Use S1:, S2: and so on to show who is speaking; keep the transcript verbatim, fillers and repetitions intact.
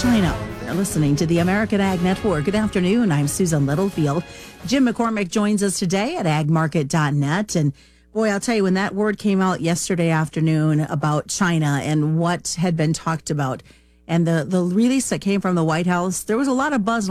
S1: China. You're listening to the American Ag Network. Good afternoon. I'm Susan Littlefield. Jim McCormick joins us today at ag market dot net. And boy, I'll tell you, when that word came out yesterday afternoon about China and what had been talked about and the, the release that came from the White House, there was a lot of buzz.